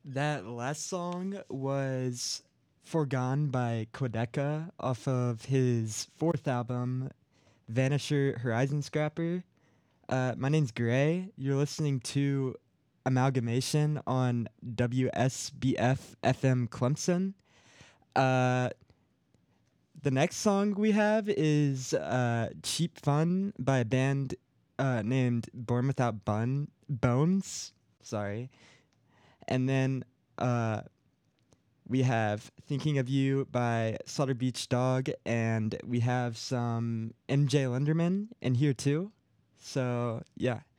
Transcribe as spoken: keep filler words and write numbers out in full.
That last song was Forgone by Quedeca off of his fourth album, Vanisher Horizon Scrapper. Uh, my name's Gray. You're listening to Amalgamation on W S B F F M Clemson. Uh, the next song we have is uh, Cheap Fun by a band uh, named Born Without Bun Bones. Sorry. And then uh, we have Thinking of You by Slaughter Beach Dog, and we have some M J Lenderman in here too. So, yeah.